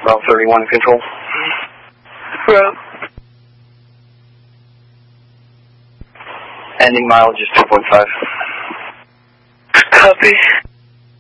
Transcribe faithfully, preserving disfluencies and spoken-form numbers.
Bravo thirty-one control. Bro. Ending mileage is two point five. Copy.